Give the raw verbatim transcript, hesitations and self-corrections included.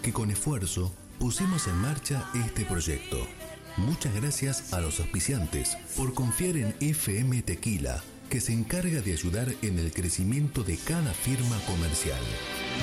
que con esfuerzo pusimos en marcha este proyecto. Muchas gracias a los auspiciantes por confiar en F M Tequila, que se encarga de ayudar en el crecimiento de cada firma comercial.